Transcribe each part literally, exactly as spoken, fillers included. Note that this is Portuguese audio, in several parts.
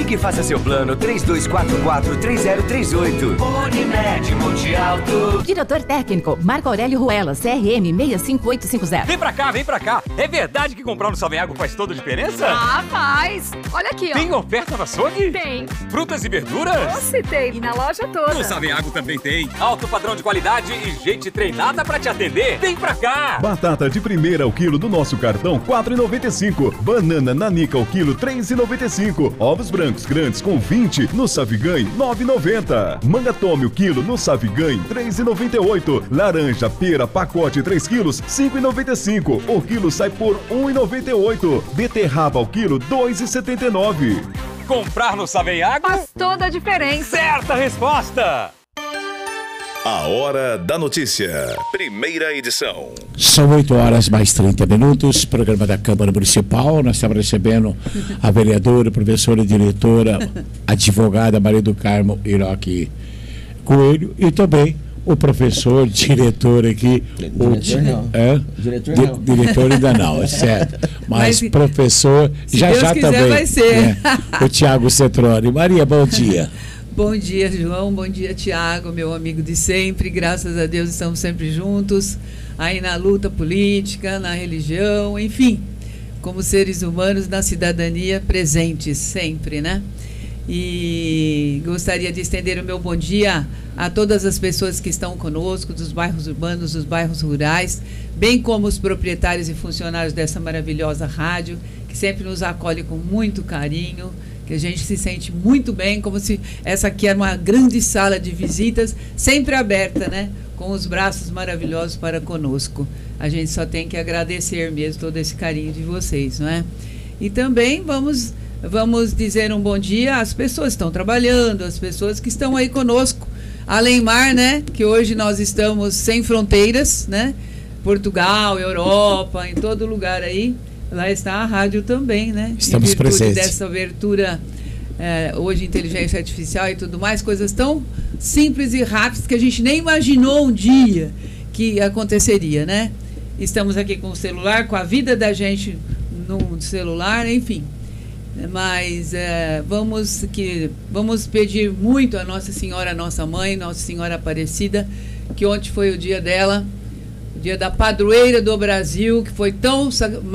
Ligue e faça seu plano três dois quatro quatro, três zero três oito. Unimed Monte Alto. Diretor técnico, Marco Aurélio Ruela, C R M seis cinco oito cinco zero. Vem pra cá, vem pra cá. É verdade que comprar no Savenhago faz toda a diferença? Ah, faz. Olha aqui, ó. Tem oferta no açougue? Tem. Frutas e verduras? Oh, se tem. E na loja toda. No Savenhago também tem. Alto padrão de qualidade e gente treinada pra te atender. Vem pra cá. Batata de primeira ao quilo do nosso cartão, quatro reais e noventa e cinco centavos. Banana nanica ao quilo, três reais e noventa e cinco centavos. Ovos brancos grandes com vinte no Saviganhe, nove reais e noventa centavos. Manga tome o quilo no Saviganhe, três reais e noventa e oito centavos. Laranja pera pacote três quilos, cinco reais e noventa e cinco centavos. O quilo sai por um real e noventa e oito centavos. Beterraba ao quilo, dois reais e setenta e nove centavos. Comprar no Savenhago faz toda a diferença. Certa resposta. A Hora da Notícia, primeira edição. São oito horas mais trinta minutos, programa da Câmara Municipal. Nós estamos recebendo a vereadora, professora e diretora, advogada Maria do Carmo Hiroki Coelho e também o professor, diretor aqui. Diretor o, não. É? Diretor Di, não. Diretor ainda não, é certo. Mas, Mas professor, já Deus já quiser, também. vai ser. Né? O Tiago Cetrone. Maria, bom dia. Bom dia, João. Bom dia, Tiago, meu amigo de sempre. Graças a Deus estamos sempre juntos, aí na luta política, na religião, enfim, como seres humanos, na cidadania, presentes sempre, né? E gostaria de estender o meu bom dia a todas as pessoas que estão conosco, dos bairros urbanos, dos bairros rurais, bem como os proprietários e funcionários dessa maravilhosa rádio, que sempre nos acolhe com muito carinho, que a gente se sente muito bem, como se essa aqui era uma grande sala de visitas, sempre aberta, né? Com os braços maravilhosos para conosco. A gente só tem que agradecer mesmo todo esse carinho de vocês, não é? E também vamos, vamos dizer um bom dia às pessoas que estão trabalhando, às pessoas que estão aí conosco. Além mar, né? Que hoje nós estamos sem fronteiras, né? Portugal, Europa, em todo lugar aí. Lá está a rádio também, né? Estamos em virtude presentes. dessa abertura, é, hoje inteligência artificial e tudo mais, coisas tão simples e rápidas que a gente nem imaginou um dia que aconteceria, né? Estamos aqui com o celular, com a vida da gente no celular, enfim. Mas é, vamos, que, vamos pedir muito a Nossa Senhora, Nossa Mãe, Nossa Senhora Aparecida, que ontem foi o dia dela, dia da padroeira do Brasil, que foi tão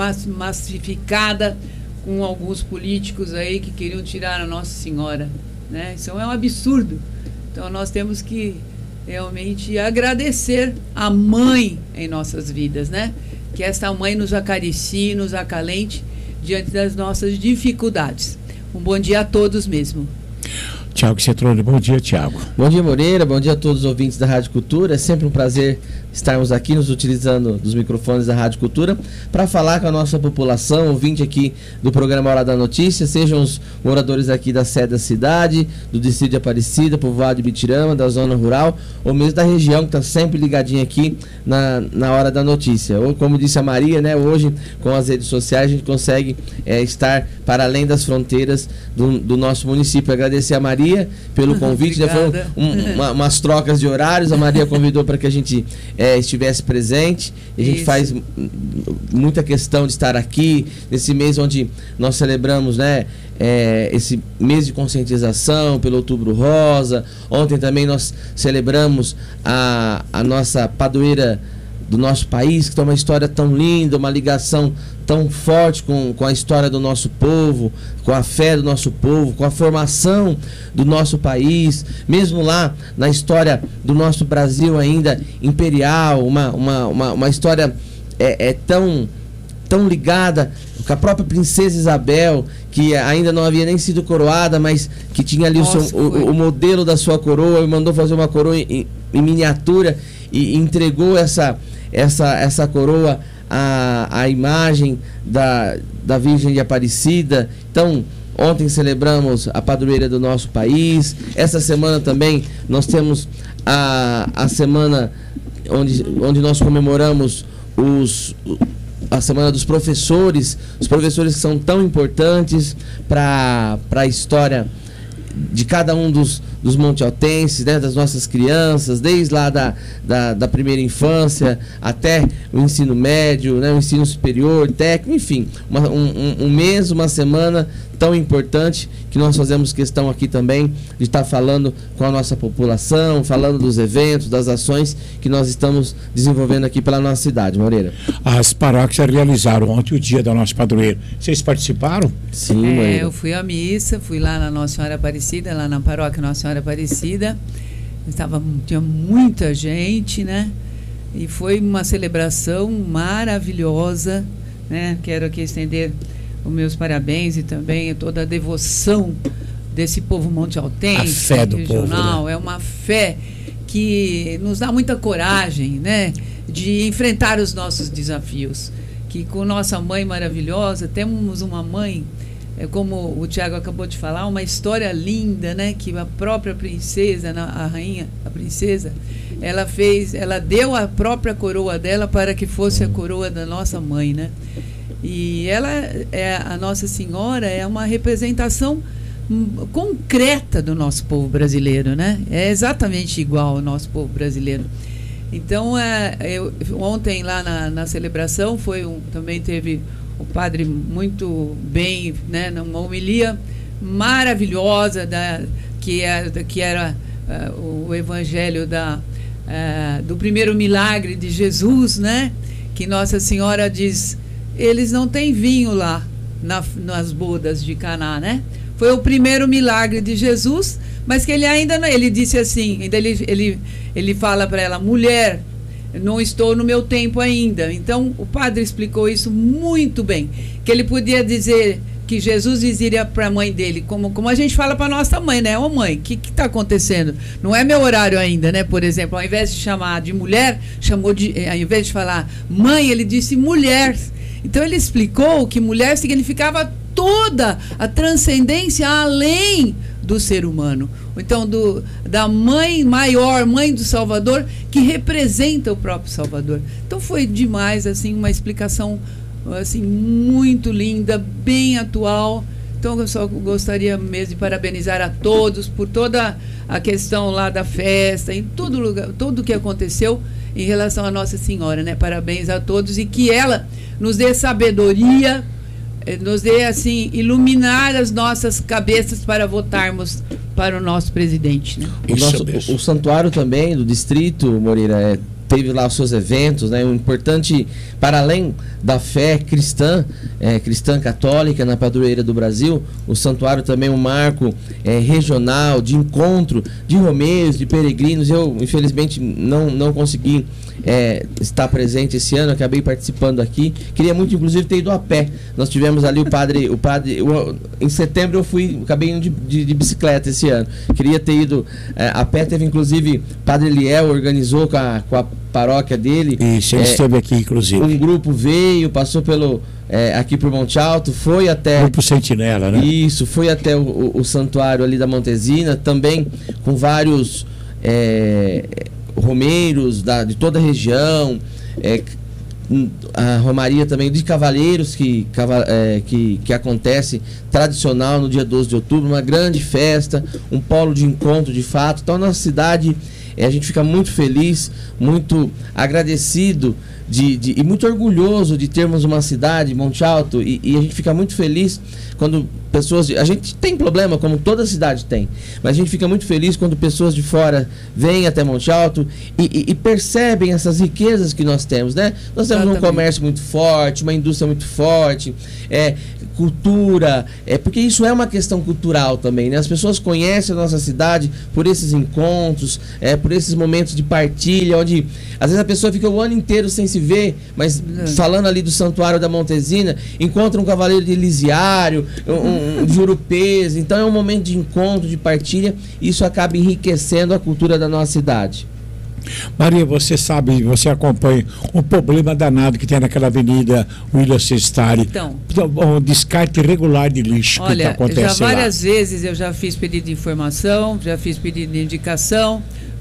massificada com alguns políticos aí que queriam tirar a Nossa Senhora, né? Isso é um absurdo. Então nós temos que realmente agradecer a mãe em nossas vidas, né? Que esta mãe nos acaricie, nos acalente diante das nossas dificuldades. Um bom dia a todos mesmo. Tiago Cetrone, bom dia, Tiago. Bom dia, Moreira, bom dia a todos os ouvintes da Rádio Cultura. É sempre um prazer estarmos aqui nos utilizando dos microfones da Rádio Cultura para falar com a nossa população, ouvinte aqui do programa Hora da Notícia, sejam os moradores aqui da sede da cidade, do distrito de Aparecida, povoado de Bitirama, da zona rural, ou mesmo da região que está sempre ligadinha aqui na, na Hora da Notícia. Ou como disse a Maria, né, hoje com as redes sociais a gente consegue é, estar para além das fronteiras do, do nosso município. Agradecer a Maria pelo convite, né, foram um, uma, umas trocas de horários, a Maria convidou para que a gente É, estivesse presente, e a gente Isso. faz muita questão de estar aqui nesse mês onde nós celebramos, né, é, esse mês de conscientização pelo Outubro Rosa. Ontem também nós celebramos a, a nossa padroeira do nosso país, que tem uma história tão linda, uma ligação tão forte com, com a história do nosso povo, com a fé do nosso povo, com a formação do nosso país, mesmo lá na história do nosso Brasil ainda imperial, uma, uma, uma, uma história é, é tão, tão ligada com a própria princesa Isabel, que ainda não havia nem sido coroada, mas que tinha ali Nossa, o, seu, o, o modelo da sua coroa, e mandou fazer uma coroa em, em miniatura e entregou essa, essa, essa coroa A, a imagem da, da Virgem de Aparecida. Então, ontem celebramos a padroeira do nosso país. Essa semana também nós temos a, a semana onde, onde nós comemoramos os, a semana dos professores, os professores que são tão importantes para a história de cada um dos, dos montealtenses, né, das nossas crianças, desde lá da, da, da primeira infância até o ensino médio, né, o ensino superior, técnico, enfim, uma, um, um mês, uma semana tão importante que nós fazemos questão aqui também de estar falando com a nossa população, falando dos eventos, das ações que nós estamos desenvolvendo aqui pela nossa cidade. Moreira. As paróquias realizaram ontem o dia da nossa padroeira. Vocês participaram? Sim, é, Moreira. eu fui à missa, fui lá na Nossa Senhora Aparecida, lá na paróquia Nossa Senhora Aparecida. Estava, tinha muita gente, né? E foi uma celebração maravilhosa, né? Quero aqui estender os meus parabéns e também toda a devoção desse povo montealtense, a fé do regional. povo, né? É uma fé que nos dá muita coragem, né, de enfrentar os nossos desafios. Que com nossa mãe maravilhosa, temos uma mãe, é, como o Tiago acabou de falar, uma história linda, né, que a própria princesa, a rainha, a princesa, ela fez, ela deu a própria coroa dela para que fosse a coroa da nossa mãe, né? E ela, é, a Nossa Senhora, é uma representação concreta do nosso povo brasileiro, né? É exatamente igual ao nosso povo brasileiro. Então, é, eu, ontem lá na, na celebração foi um, também teve o padre muito bem, né? Uma homilia maravilhosa da, que, é, que era uh, o evangelho da, uh, do primeiro milagre de Jesus, né? Que Nossa Senhora diz: eles não têm vinho lá na, nas bodas de Caná, né? Foi o primeiro milagre de Jesus, mas que ele ainda não, ele disse assim, ainda ele, ele, ele fala para ela: mulher, não estou no meu tempo ainda. Então o padre explicou isso muito bem, que ele podia dizer que Jesus dizia para a mãe dele, como, como a gente fala para nossa mãe, né? Ô mãe, o que está acontecendo? Não é meu horário ainda, né? Por exemplo, ao invés de chamar de mulher, chamou de, ao invés de falar mãe, ele disse mulher. Então ele explicou que mulher significava toda a transcendência além do ser humano. Então, do, da mãe maior, mãe do Salvador, que representa o próprio Salvador. Então foi demais, assim, uma explicação assim, muito linda, bem atual. Então eu só gostaria mesmo de parabenizar a todos por toda a questão lá da festa, em todo lugar, tudo o que aconteceu em relação a Nossa Senhora, né? Parabéns a todos e que ela nos dê sabedoria, nos dê, assim, iluminar as nossas cabeças para votarmos para o nosso presidente, né? O, nosso, o, o santuário também do distrito, Moreira, é, teve lá os seus eventos, né? O importante, para além da fé cristã, é, cristã católica na padroeira do Brasil, o santuário também é um marco é, regional de encontro de romeiros, de peregrinos. Eu, infelizmente, não, não consegui é, estar presente esse ano, acabei participando aqui. Queria muito, inclusive, ter ido a pé. Nós tivemos ali o padre, o padre eu, em setembro eu fui, acabei indo de, de, de bicicleta esse ano. Queria ter ido é, a pé, teve inclusive o padre Eliel, organizou com a, com a paróquia dele. Isso, ele é, esteve aqui, inclusive. Um grupo veio, passou pelo é, aqui por Monte Alto, foi até... Grupo Sentinela, né? Isso, foi até o, o, o santuário ali da Montesina, também com vários é, romeiros da, de toda a região, é, a romaria também de cavaleiros que, é, que, que acontece tradicional no dia doze de outubro, uma grande festa, um polo de encontro de fato. Então a nossa cidade, é, a gente fica muito feliz, muito agradecido de, de, e muito orgulhoso de termos uma cidade, Monte Alto, e, e a gente fica muito feliz quando pessoas... De, a gente tem problema, como toda cidade tem, mas a gente fica muito feliz quando pessoas de fora vêm até Monte Alto e, e, e percebem essas riquezas que nós temos, né? Nós temos Exatamente. um comércio muito forte, uma indústria muito forte, é, cultura, é, porque isso é uma questão cultural também, né? As pessoas conhecem a nossa cidade por esses encontros, é, por esses momentos de partilha, onde às vezes a pessoa fica o ano inteiro sem se ver, mas é. falando ali do Santuário da Montesina, encontra um cavaleiro de Elisiário, um, um Jurupês. Então é um momento de encontro, de partilha, e isso acaba enriquecendo a cultura da nossa cidade. Maria, você sabe, você acompanha um problema danado que tem naquela avenida William Sestari. Então, um descarte irregular de lixo. Olha, que acontece já várias lá. vezes eu já fiz pedido de informação, já fiz pedido de indicação,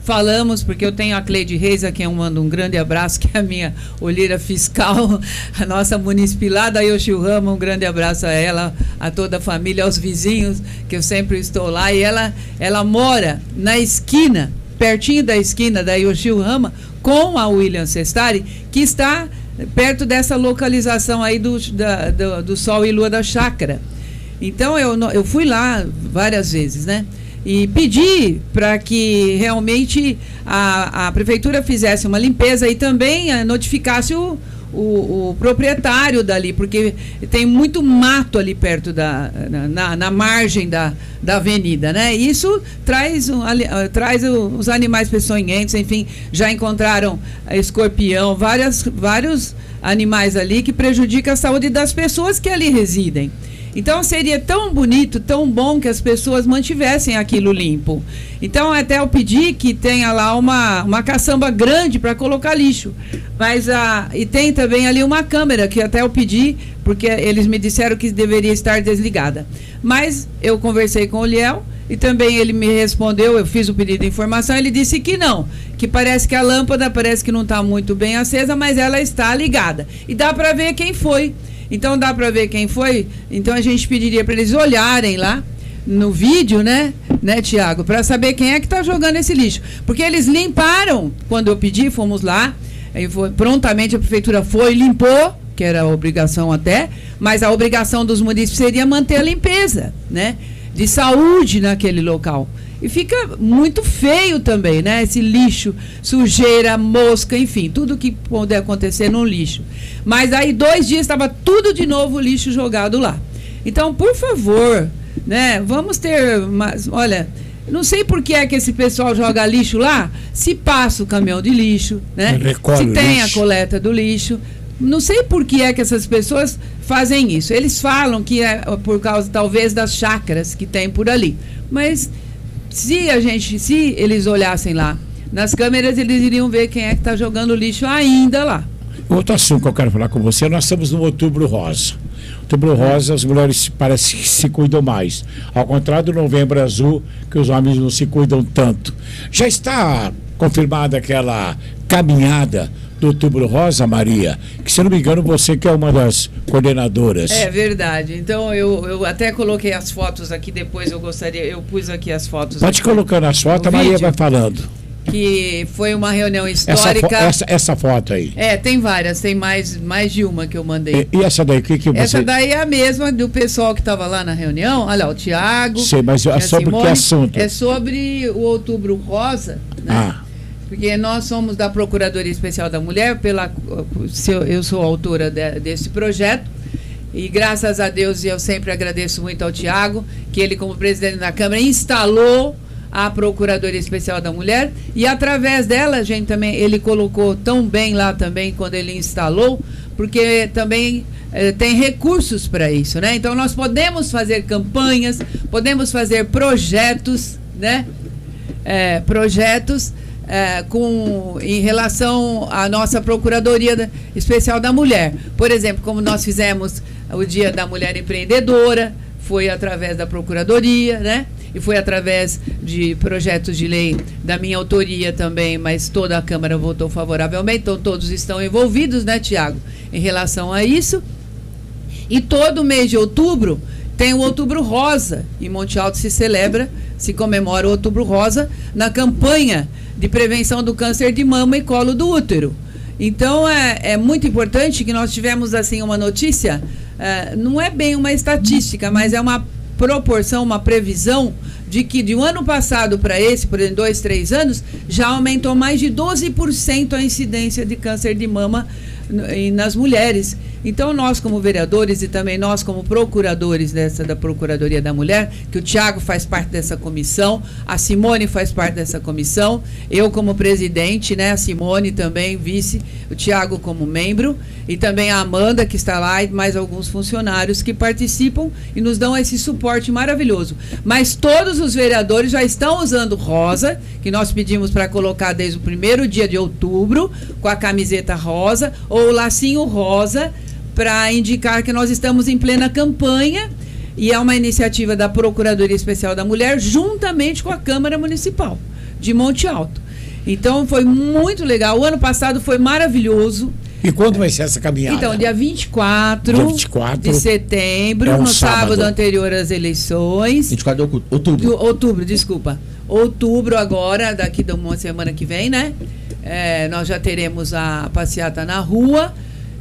falamos, porque eu tenho a Cleide Reis, a quem eu mando um grande abraço, que é a minha olheira fiscal, a nossa munícipe lá da Yoshio Rama, um grande abraço a ela, a toda a família, aos vizinhos, que eu sempre estou lá, e ela, ela mora na esquina, pertinho da esquina da Yoshio Rama, com a William Sestari, que está perto dessa localização aí do, da, do, do Sol e Lua da Chácara. Então, eu, eu fui lá várias vezes, né? E pedi para que realmente a, a prefeitura fizesse uma limpeza e também a, notificasse o, o, o proprietário dali, porque tem muito mato ali perto da na, na margem da, da avenida, né? Isso traz, um, ali, traz os animais peçonhentos, enfim, já encontraram escorpião, várias, vários animais ali que prejudicam a saúde das pessoas que ali residem. Então seria tão bonito, tão bom que as pessoas mantivessem aquilo limpo. Então até eu pedi que tenha lá uma, uma caçamba grande para colocar lixo. Mas a, e tem também ali uma câmera que até eu pedi, porque eles me disseram que deveria estar desligada. Mas eu conversei com o Liel e também ele me respondeu, eu fiz o pedido de informação, ele disse que não, que parece que a lâmpada parece que não está muito bem acesa, mas ela está ligada. E dá para ver quem foi. Então dá para ver quem foi. Então a gente pediria para eles olharem lá no vídeo, né, né, Tiago, para saber quem é que está jogando esse lixo. Porque eles limparam, quando eu pedi, fomos lá, aí foi, prontamente a prefeitura foi, limpou, que era a obrigação até, mas a obrigação dos munícipes seria manter a limpeza, né, de saúde naquele local. E fica muito feio também, né? Esse lixo, sujeira, mosca, enfim, tudo que pode acontecer no lixo. Mas aí dois dias estava tudo de novo o lixo jogado lá. Então, por favor, né? Vamos ter, mas, olha, não sei por que é que esse pessoal joga lixo lá, se passa o caminhão de lixo, né? Se tem a coleta do lixo. Não sei por que é que essas pessoas fazem isso. Eles falam que é por causa, talvez, das chácaras que tem por ali. Mas se a gente, se eles olhassem lá nas câmeras, eles iriam ver quem é que está jogando lixo ainda lá. Outro assunto que eu quero falar com você, nós estamos no Outubro Rosa. Outubro Rosa, as mulheres parece que se cuidam mais. Ao contrário do Novembro Azul, que os homens não se cuidam tanto. Já está confirmada aquela caminhada do Outubro Rosa, Maria, que, se não me engano, você que é uma das coordenadoras. É verdade. Então, eu, eu até coloquei as fotos aqui, depois eu gostaria, eu pus aqui as fotos. Pode colocando as fotos, a Maria vai falando. Que foi uma reunião histórica. Essa, fo essa, essa foto aí. É, tem várias, tem mais, mais de uma que eu mandei. E, e essa daí, o que, que você... Essa daí é a mesma do pessoal que estava lá na reunião. Olha lá, o Tiago. Sei, mas é sobre Simone. Que assunto? É sobre o Outubro Rosa, né? Ah. Porque nós somos da Procuradoria Especial da Mulher, pela, eu sou autora de, desse projeto, e graças a Deus, eu sempre agradeço muito ao Tiago, que ele, como presidente da Câmara, instalou a Procuradoria Especial da Mulher, e através dela, a gente também, ele colocou tão bem lá também, quando ele instalou, porque também eh, tem recursos para isso, né? Então, nós podemos fazer campanhas, podemos fazer projetos, né? É, projetos... É, com, em relação à nossa Procuradoria da, Especial da Mulher. Por exemplo, como nós fizemos o Dia da Mulher Empreendedora, foi através da Procuradoria, né? E foi através de projetos de lei da minha autoria também, mas toda a Câmara votou favoravelmente, então todos estão envolvidos, né, Tiago, em relação a isso. E todo mês de outubro tem o Outubro Rosa. Em Monte Alto se celebra, se comemora o Outubro Rosa na campanha de prevenção do câncer de mama e colo do útero. Então, é, é muito importante que nós tivemos, assim, uma notícia, é, não é bem uma estatística, mas é uma proporção, uma previsão de que de um ano passado para esse, por exemplo, dois, três anos, já aumentou mais de doze por cento a incidência de câncer de mama nas mulheres. Então, nós como vereadores e também nós como procuradores dessa da Procuradoria da Mulher, que o Tiago faz parte dessa comissão, a Simone faz parte dessa comissão, eu como presidente, né, a Simone também vice, o Tiago como membro, e também a Amanda que está lá, e mais alguns funcionários que participam e nos dão esse suporte maravilhoso. Mas todos os vereadores já estão usando rosa, que nós pedimos para colocar desde o primeiro dia de outubro, com a camiseta rosa ou o lacinho rosa, para indicar que nós estamos em plena campanha, e é uma iniciativa da Procuradoria Especial da Mulher, juntamente com a Câmara Municipal de Monte Alto. Então foi muito legal. O ano passado foi maravilhoso. E quando vai ser essa caminhada? Então, dia vinte e quatro, dia vinte e quatro de setembro, é um no sábado. sábado anterior às eleições. vinte e quatro de outubro. Do, outubro, desculpa. Outubro agora, daqui da uma semana que vem, né? É, nós já teremos a passeata na rua.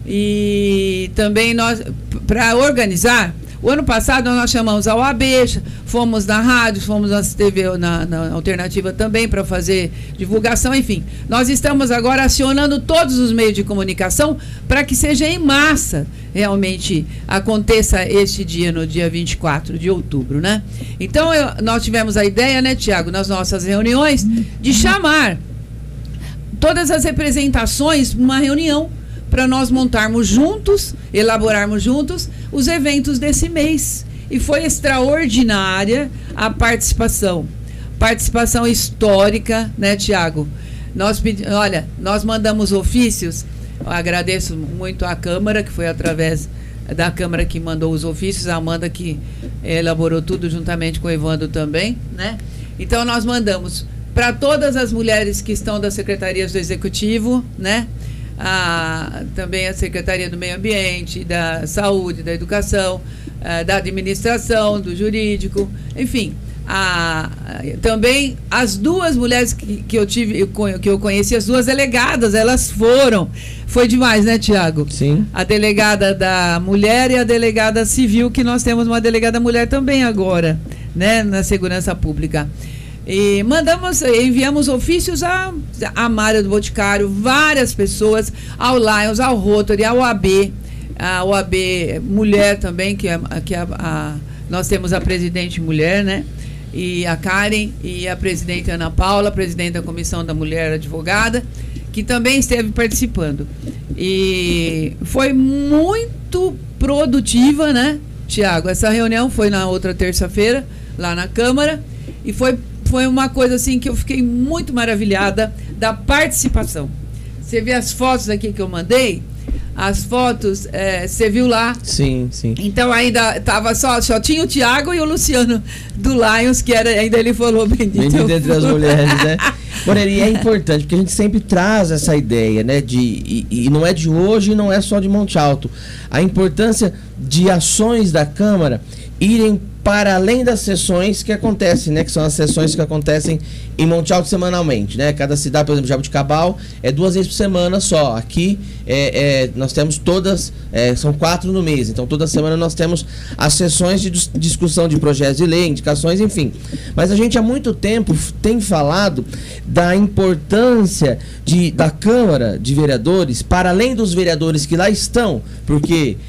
E também nós, para organizar, o ano passado nós chamamos a O A B, fomos na rádio, fomos na T V, na, na Alternativa também para fazer divulgação, enfim. Nós estamos agora acionando todos os meios de comunicação para que seja em massa, realmente aconteça este dia, no dia vinte e quatro de outubro, né? Então, eu, nós tivemos a ideia, né, Tiago, nas nossas reuniões, de chamar todas as representações numa reunião, para nós montarmos juntos, elaborarmos juntos os eventos desse mês. E foi extraordinária a participação. Participação histórica, né, Tiago? Nós pedi- olha, nós mandamos ofícios, eu agradeço muito à Câmara, que foi através da Câmara que mandou os ofícios, a Amanda que elaborou tudo juntamente com o Evandro também, né? Então nós mandamos para todas as mulheres que estão das secretarias do Executivo, né? A, também a Secretaria do Meio Ambiente, da Saúde, da Educação, a, da Administração, do Jurídico, enfim, a, a, também as duas mulheres que, que eu tive, que eu conheci, as duas delegadas, elas foram, foi demais, né, Tiago? Sim. A delegada da mulher e a delegada civil, que nós temos uma delegada mulher também agora, né, na segurança pública. E mandamos, enviamos ofícios a, a Mária do Boticário, várias pessoas, ao Lions, ao Rotary, ao O A B, a O A B Mulher também, que, é, que é a, a, nós temos a presidente mulher, né? E a Karen e a presidente Ana Paula, presidente da Comissão da Mulher Advogada, que também esteve participando. E foi muito produtiva, né, Tiago? Essa reunião foi na outra terça-feira, lá na Câmara, e foi Foi uma coisa assim que eu fiquei muito maravilhada da participação. Você vê as fotos aqui que eu mandei? As fotos, é, você viu lá? Sim, sim. Então ainda tava só, só tinha o Tiago e o Luciano do Lions, que era, ainda ele falou bendito. Bendito entre as mulheres, né? Porém, e é importante, porque a gente sempre traz essa ideia, né? De, e, e não é de hoje, não é só de Monte Alto. A importância de ações da Câmara irem para além das sessões que acontecem, né? Que são as sessões que acontecem em Monte Alto semanalmente, né? Cada cidade, por exemplo, Jabuticabal é duas vezes por semana só. Aqui é, é, nós temos todas, é, são quatro no mês. Então toda semana nós temos as sessões de dis- discussão de projetos de lei, indicações, enfim. Mas a gente há muito tempo tem falado da importância de, da Câmara de Vereadores, para além dos vereadores que lá estão, porque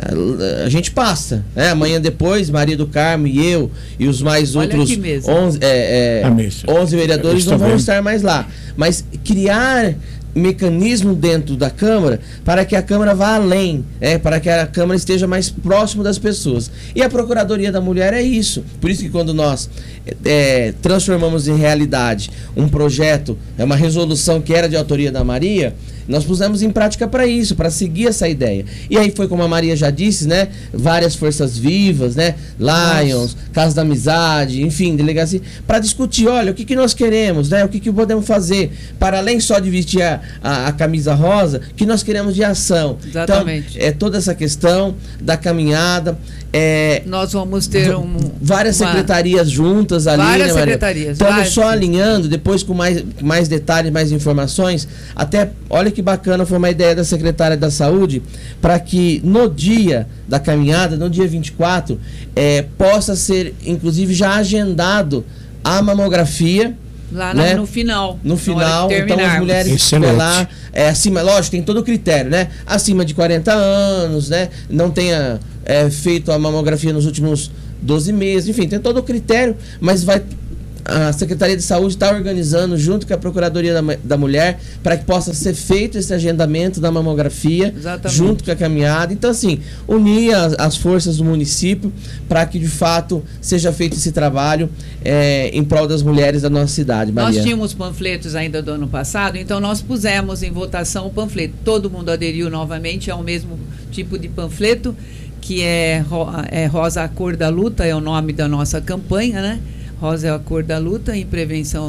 a gente passa, né? Amanhã depois, Maria do Carmo e eu e os mais Olha outros onze, é, é, onze vereadores não vão estar mais lá. Mas criar mecanismo dentro da Câmara para que a Câmara vá além, é, para que a Câmara esteja mais próximo das pessoas. E a Procuradoria da Mulher é isso. Por isso que quando nós é, transformamos em realidade um projeto, é uma resolução que era de autoria da Maria, nós pusemos em prática para isso, para seguir essa ideia. E aí foi como a Maria já disse, né? Várias forças vivas, né? Lions, Casa da Amizade, enfim, delegacia, para discutir, olha, o que, que nós queremos, né? O que, que podemos fazer, para além só de vestir a, a, a camisa rosa, que nós queremos de ação. Exatamente. Então, é toda essa questão da caminhada. É, nós vamos ter um, várias uma, secretarias juntas ali, várias né, Maria? secretarias. Estamos várias. só alinhando, depois com mais, mais detalhes, mais informações. Até, olha que bacana, foi uma ideia da secretária da Saúde, para que no dia da caminhada, no dia vinte e quatro, é, possa ser, inclusive, já agendado a mamografia. Lá né? no, no final. No final, então as mulheres que Excelente. lá, é, acima, lógico, tem todo o critério, né? Acima de quarenta anos, né? Não tenha é, feito a mamografia nos últimos doze meses, enfim, tem todo o critério, mas vai. A Secretaria de Saúde está organizando junto com a Procuradoria da, da Mulher para que possa ser feito esse agendamento da mamografia. Exatamente. Junto com a caminhada. Então, assim, unir as, as forças do município para que de fato seja feito esse trabalho é, em prol das mulheres da nossa cidade, Maria. Nós tínhamos panfletos ainda do ano passado, então nós pusemos em votação o panfleto. Todo mundo aderiu novamente ao mesmo tipo de panfleto, que é, é Rosa a Cor da Luta, é o nome da nossa campanha, né? Rosa é a cor da luta em prevenção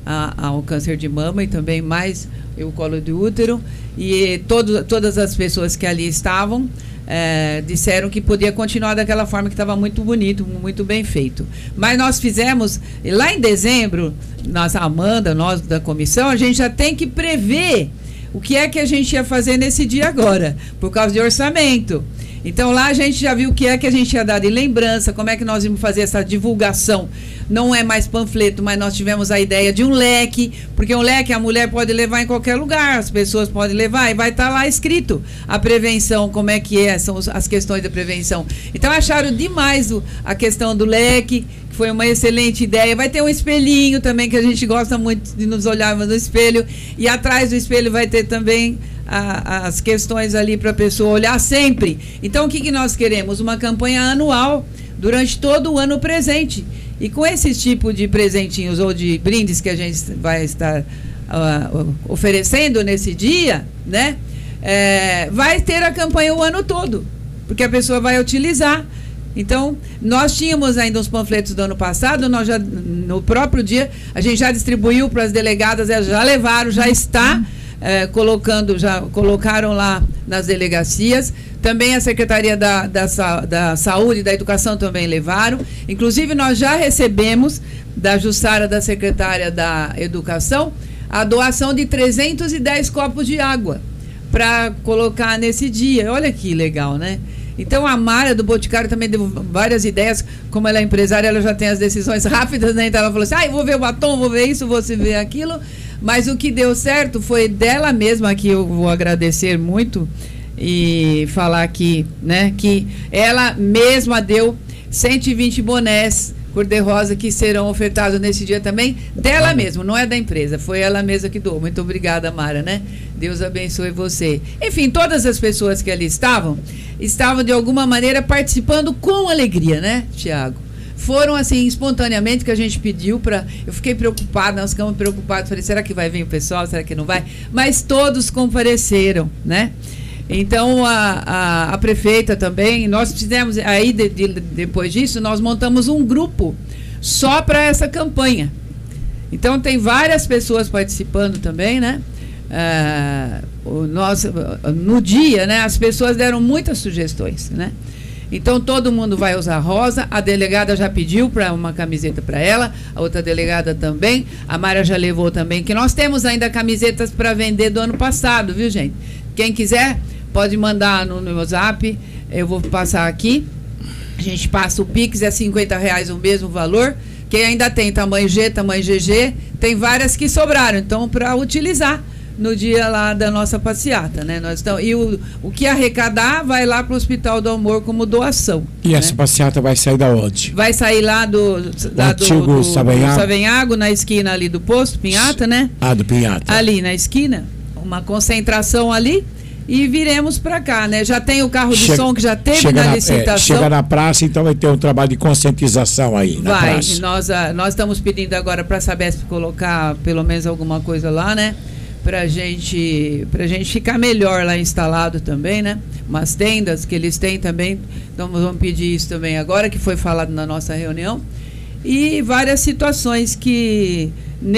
a, ao câncer de mama e também mais o colo de útero. E todo, todas as pessoas que ali estavam é, disseram que podia continuar daquela forma, que estava muito bonito, muito bem feito. Mas nós fizemos, lá em dezembro, nós, a Amanda, nós da comissão, a gente já tem que prever o que é que a gente ia fazer nesse dia agora, por causa de orçamento. Então lá a gente já viu o que é que a gente ia dar de lembrança, como é que nós íamos fazer essa divulgação. Não é mais panfleto, mas nós tivemos a ideia de um leque, porque um leque a mulher pode levar em qualquer lugar, as pessoas podem levar e vai estar lá escrito a prevenção, como é que é, são as questões da prevenção. Então acharam demais o, a questão do leque, que foi uma excelente ideia. Vai ter um espelhinho também, que a gente gosta muito de nos olharmos no espelho, e atrás do espelho vai ter também a, as questões ali para a pessoa olhar sempre. Então o que, que nós queremos? Uma campanha anual, durante todo o ano presente. E com esse tipo de presentinhos ou de brindes que a gente vai estar uh, oferecendo nesse dia, né? É, vai ter a campanha o ano todo, porque a pessoa vai utilizar. Então, nós tínhamos ainda os panfletos do ano passado, nós já, no próprio dia, a gente já distribuiu para as delegadas, elas já levaram, já está é, colocando, já colocaram lá nas delegacias. Também a Secretaria da, da, da Saúde e da Educação também levaram. Inclusive, nós já recebemos da Jussara, da Secretária da Educação, a doação de trezentos e dez copos de água para colocar nesse dia. Olha que legal, né? Então, a Mara do Boticário também deu várias ideias. Como ela é empresária, ela já tem as decisões rápidas, né? Então, ela falou assim, ah, eu vou ver o batom, vou ver isso, vou ver aquilo. Mas o que deu certo foi dela mesma, que eu vou agradecer muito, e falar aqui, né, que ela mesma deu cento e vinte bonés cor-de-rosa que serão ofertados nesse dia também, dela mesma, não é da empresa, foi ela mesma que doou. Muito obrigada, Mara, né? Deus abençoe você. Enfim, todas as pessoas que ali estavam, estavam de alguma maneira participando com alegria, né, Tiago? Foram assim, espontaneamente, que a gente pediu para... Eu fiquei preocupada, nós ficamos preocupados, falei, será que vai vir o pessoal, será que não vai? Mas todos compareceram, né? Então, a, a, a prefeita também, nós fizemos, aí de, de, depois disso, nós montamos um grupo só para essa campanha. Então, tem várias pessoas participando também, né? Ah, o nosso, no dia, né, as pessoas deram muitas sugestões, né? Então, todo mundo vai usar rosa, a delegada já pediu para uma camiseta para ela, a outra delegada também, a Mara já levou também, que nós temos ainda camisetas para vender do ano passado, viu, gente? Quem quiser, pode mandar no, no WhatsApp, eu vou passar aqui. A gente passa o Pix, é cinquenta reais o mesmo valor. Quem ainda tem tamanho G, tamanho G G, tem várias que sobraram, então, para utilizar no dia lá da nossa passeata, né? Nós estamos, e o, o que arrecadar vai lá para o Hospital do Amor como doação. E né? Essa passeata vai sair da onde? Vai sair lá do, lá do, antigo do, Savenhago. do Savenhago, na esquina ali do posto Pinhata, né? Ah, do Pinhata. Ali na esquina, uma concentração ali. E viremos para cá, né? Já tem o carro de chega, som que já teve na, na licitação. É, chega na praça, então vai ter um trabalho de conscientização aí na vai, praça. Nós, a, nós estamos pedindo agora para a Sabesp colocar pelo menos alguma coisa lá, né? Pra gente, pra gente ficar melhor lá instalado também, né? Umas tendas que eles têm também. Então vamos pedir isso também agora, que foi falado na nossa reunião. E várias situações que...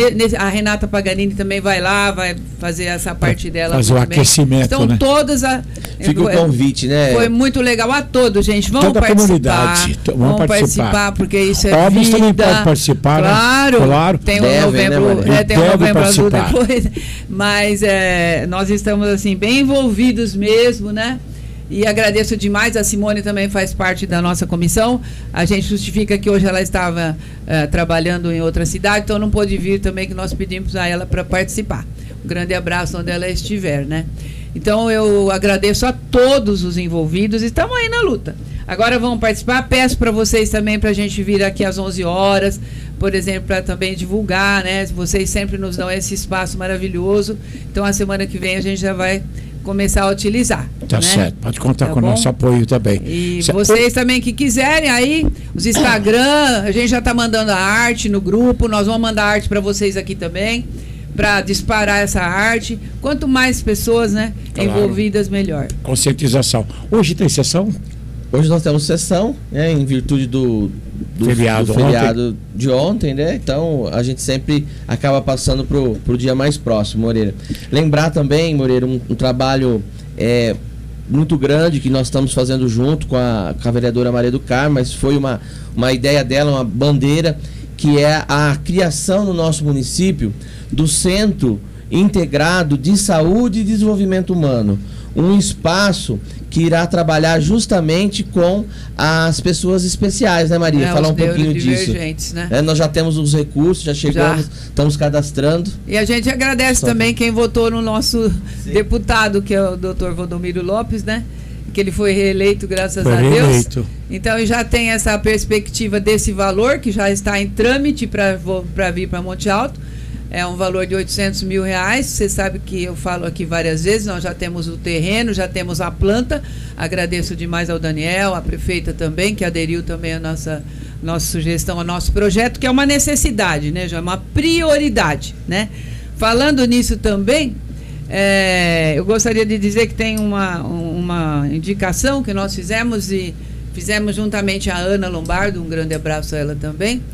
A Renata Paganini também vai lá, vai fazer essa parte dela. Fazer o aquecimento, então, né? todas a... Fica o convite, né? Foi muito legal a todos, gente. Vamos Toda participar. Comunidade. Vamos, vamos participar. participar, porque isso é Óbvio, vida. também pode participar, claro, né? Claro. Tem Deve, o novembro, né, é, tem o novembro azul participar. depois. Mas é, nós estamos assim bem envolvidos mesmo, né? E agradeço demais, a Simone também faz parte da nossa comissão. A gente justifica que hoje ela estava uh, trabalhando em outra cidade, então não pôde vir também, que nós pedimos a ela para participar. Um grande abraço onde ela estiver, né? Então eu agradeço a todos os envolvidos, estamos aí na luta. Agora vamos participar, peço para vocês também para a gente vir aqui às onze horas, por exemplo, para também divulgar, né? Vocês sempre nos dão esse espaço maravilhoso, então a semana que vem a gente já vai começar a utilizar. Tá, né? Certo, pode contar tá com o nosso apoio também. E certo. Vocês também que quiserem aí, os Instagram, a gente já está mandando a arte no grupo, nós vamos mandar arte para vocês aqui também, para disparar essa arte. Quanto mais pessoas, né, claro, envolvidas, melhor. Conscientização. Hoje tem sessão? Hoje nós temos sessão, né, em virtude do, do feriado, do feriado ontem. de ontem, né? Então a gente sempre acaba passando pro, pro dia mais próximo, Moreira. Lembrar também, Moreira, um, um trabalho é, muito grande que nós estamos fazendo junto com a, com a vereadora Maria do Carmo, mas foi uma, uma ideia dela, uma bandeira, que é a criação no nosso município do Centro Integrado de Saúde e Desenvolvimento Humano. Um espaço que irá trabalhar justamente com as pessoas especiais, né, Maria? É, Falar um pouquinho disso. Né? É, nós já temos os recursos, já chegamos, já. estamos cadastrando. E a gente agradece Só também que... quem votou no nosso Sim. deputado, que é o doutor Valdomiro Lopes, né? Que ele foi reeleito, graças foi a Deus. Reeleito. Então já tem essa perspectiva desse valor, que já está em trâmite para vir para Monte Alto. É um valor de oitocentos mil reais. Você sabe que eu falo aqui várias vezes, nós já temos o terreno, já temos a planta. Agradeço demais ao Daniel, à prefeita também, que aderiu também à nossa, nossa sugestão, ao nosso projeto, que é uma necessidade, né, já é uma prioridade, né? Falando nisso também, é, eu gostaria de dizer que tem uma, uma indicação que nós fizemos e fizemos juntamente a Ana Lombardo, um grande abraço a ela também,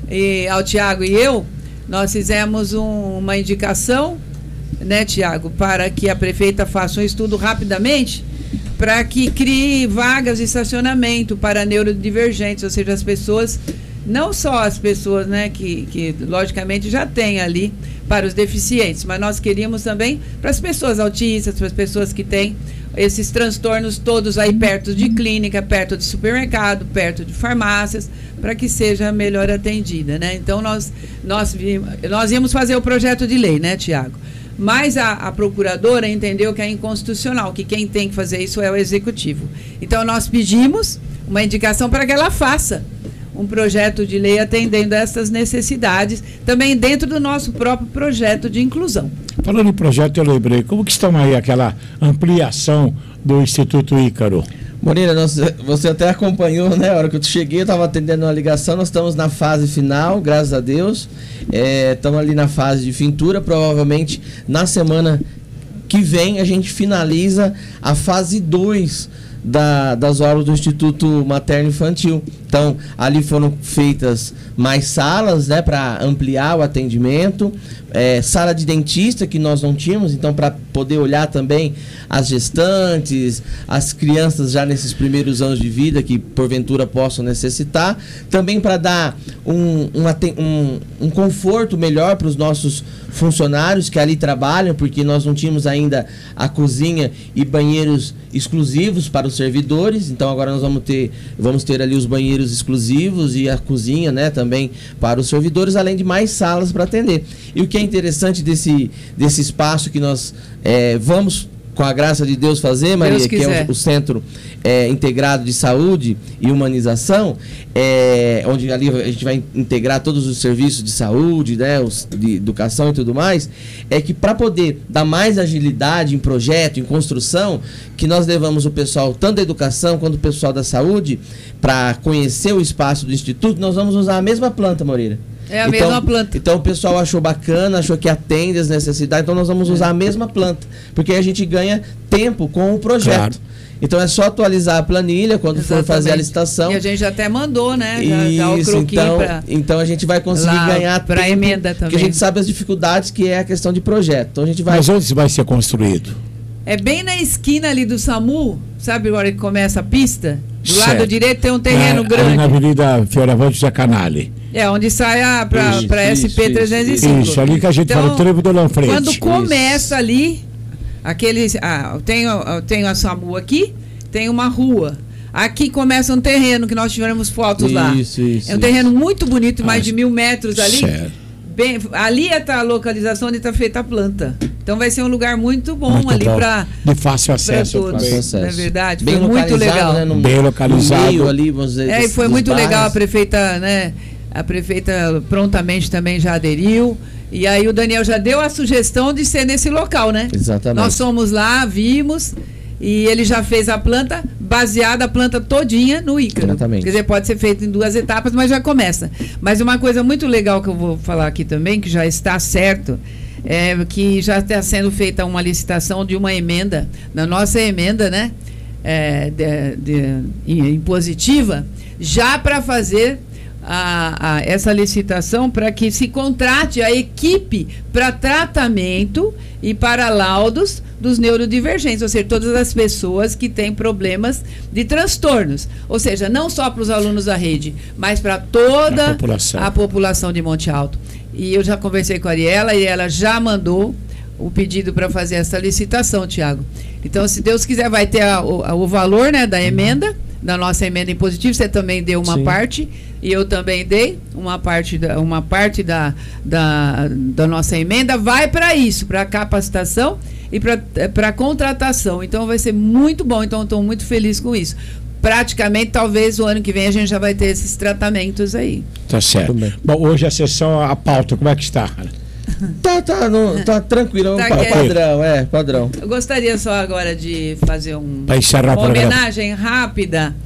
e ao Tiago e eu. Nós fizemos um, uma indicação, né, Tiago, para que a prefeita faça um estudo rapidamente para que crie vagas de estacionamento para neurodivergentes, ou seja, as pessoas, não só as pessoas, né, que, que logicamente já tem ali para os deficientes, mas nós queríamos também para as pessoas autistas, para as pessoas que têm esses transtornos todos aí perto de clínica, perto de supermercado, perto de farmácias, para que seja melhor atendida, né? Então nós nós vimos, nós íamos fazer o projeto de lei, né, Tiago? Mas a, a procuradora entendeu que é inconstitucional, que quem tem que fazer isso é o executivo. Então nós pedimos uma indicação para que ela faça um projeto de lei atendendo a essas necessidades, também dentro do nosso próprio projeto de inclusão. Falando em projeto, eu lembrei, como que estão aí aquela ampliação do Instituto Ícaro? Moreira, nós, você até acompanhou, né? A hora que eu cheguei, eu estava atendendo uma ligação, nós estamos na fase final, graças a Deus. É, estamos ali na fase de fintura, provavelmente na semana que vem a gente finaliza a fase dois Da, das obras do Instituto Materno Infantil. Então, ali foram feitas mais salas, né, para ampliar o atendimento, é, sala de dentista que nós não tínhamos, então para poder olhar também as gestantes, as crianças já nesses primeiros anos de vida que porventura possam necessitar, também para dar um, um, um, um conforto melhor para os nossos funcionários que ali trabalham, porque nós não tínhamos ainda a cozinha e banheiros exclusivos para os servidores, então agora nós vamos ter, vamos ter ali os banheiros exclusivos e a cozinha, né, também para os servidores, além de mais salas para atender. E o que é interessante desse, desse espaço que nós é, vamos, com a graça de Deus, fazer, Maria, que é o, o Centro é, Integrado de Saúde e Humanização, é, onde ali a gente vai integrar todos os serviços de saúde, né, os, de educação e tudo mais, é que para poder dar mais agilidade em projeto, em construção, que nós levamos o pessoal, tanto da educação quanto o pessoal da saúde, para conhecer o espaço do Instituto, nós vamos usar a mesma planta, Moreira. É a então, mesma planta. Então o pessoal achou bacana, achou que atende as necessidades, então nós vamos usar a mesma planta, porque aí a gente ganha tempo com o projeto. Claro. Então é só atualizar a planilha quando Exatamente. for fazer a licitação. E a gente já até mandou, né? Já, Isso, já o croquis então, pra, então a gente vai conseguir ganhar tempo. Para emenda também. Porque a gente sabe as dificuldades que é a questão de projeto. Então a gente vai... Mas onde vai ser construído? É bem na esquina ali do SAMU, sabe agora que começa a pista? Do certo. lado direito tem um terreno é, grande. Ali na Avenida Fioravante José Canale. É, onde sai para S P trezentos e cinco. Isso, ali que a gente então, fala, o trevo do Lanfrente. Quando começa isso. ali, aqueles, ah, tem, tem a SAMU aqui, tem uma rua. Aqui começa um terreno que nós tivemos fotos isso, lá. Isso, isso, é um terreno muito bonito, mais ah, de mil metros ali. Certo. Bem, ali está a localização onde está feita a planta. Então vai ser um lugar muito bom muito ali para de fácil acesso, todos, acesso. Não é verdade? Bem foi muito legal. Né, no, bem localizado. Meio ali, você, é, e foi muito bairros. legal a prefeita, né? A prefeita prontamente também já aderiu. E aí o Daniel já deu a sugestão de ser nesse local, né? Exatamente. Nós fomos lá, vimos, e ele já fez a planta, baseada a planta todinha no Ícaro. Exatamente. Quer dizer, pode ser feito em duas etapas, mas já começa. Mas uma coisa muito legal que eu vou falar aqui também, que já está certo, é que já está sendo feita uma licitação de uma emenda, na nossa emenda, né? é, de, de, impositiva, já para fazer a, a, essa licitação para que se contrate a equipe para tratamento e para laudos dos neurodivergentes, ou seja, todas as pessoas que têm problemas de transtornos. Ou seja, não só para os alunos da rede, mas para toda a população. a população de Monte Alto. E eu já conversei com a Ariela e ela já mandou o pedido para fazer essa licitação, Tiago. Então, se Deus quiser, vai ter a, o, a, o valor, né, da emenda, da nossa emenda impositiva. Você também deu uma Sim. parte e eu também dei uma parte da, uma parte da, da, da nossa emenda. Vai para isso, para capacitação e para contratação. Então, vai ser muito bom. Então, estou muito feliz com isso. Praticamente, talvez o ano que vem a gente já vai ter esses tratamentos aí. Tá certo. Bom, hoje a sessão, a pauta, como é que está? Tá, tá, não, tá tranquilo, tá pa, padrão, é, padrão. Eu gostaria só agora de fazer um, uma homenagem rápida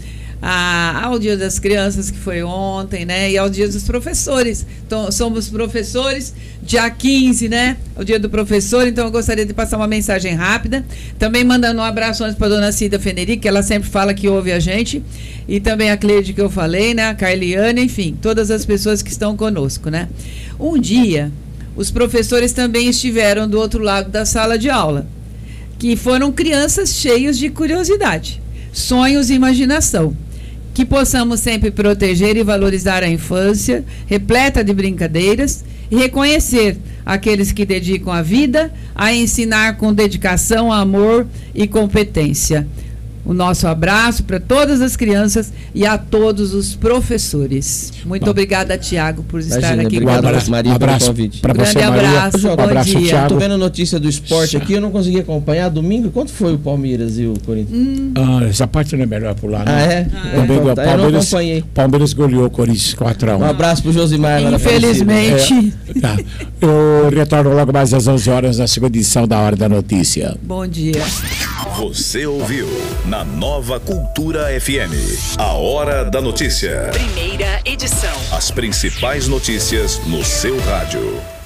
a, ao Dia das Crianças, que foi ontem, né? E ao Dia dos Professores. Então, somos professores, dia quinze, né? O Dia do Professor, então eu gostaria de passar uma mensagem rápida. Também mandando um abraço antes para a dona Cida Feneric, que ela sempre fala que ouve a gente. E também a Cleide, que eu falei, né? A Carliane, enfim, todas as pessoas que estão conosco, né? Um dia, os professores também estiveram do outro lado da sala de aula, que foram crianças cheias de curiosidade, sonhos e imaginação. Que possamos sempre proteger e valorizar a infância, repleta de brincadeiras, e reconhecer aqueles que dedicam a vida a ensinar com dedicação, amor e competência. O nosso abraço para todas as crianças e a todos os professores. Muito Bom. obrigada, Tiago, por estar Imagina, aqui obrigado, conosco. Maria, um abraço pelo convite. Para você, Grande Maria. abraço, um bom abraço, dia. Thiago. Tô vendo notícia do esporte aqui, eu não consegui acompanhar. Domingo, quanto foi o Palmeiras e o Corinthians? Hum. Ah, essa parte não é melhor pular, não. Ah, é? Ah, Domingo, então, tá, Palmeiras, eu não acompanhei. Palmeiras goleou o Corinthians quatro a um. Um abraço pro Josimar. Infelizmente. É, tá. Eu retorno logo mais às onze horas na segunda edição da Hora da Notícia. Bom dia. Você ouviu na Nova Cultura F M, a Hora da Notícia. Primeira edição. As principais notícias no seu rádio.